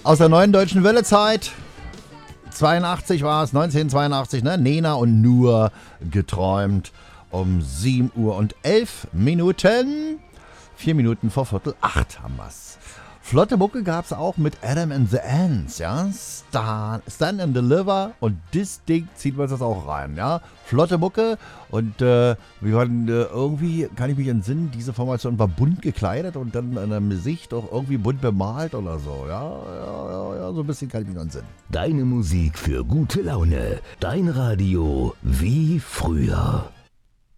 Aus der neuen deutschen Wellezeit. 82 war es, 1982, ne? Nena und Nur geträumt. Um 7 Uhr und 11 Minuten. 4 Minuten vor 7:45 haben wir's. Flotte Mucke gab's auch mit Adam and the Ants, ja. Stand and Deliver und das Ding zieht man das auch rein, ja. Flotte Mucke und wir waren irgendwie, kann ich mich entsinnen, diese Formation war bunt gekleidet und dann an einem Gesicht auch irgendwie bunt bemalt oder so, ja, so ein bisschen kann ich mich noch entsinnen. Deine Musik für gute Laune, dein Radio wie früher.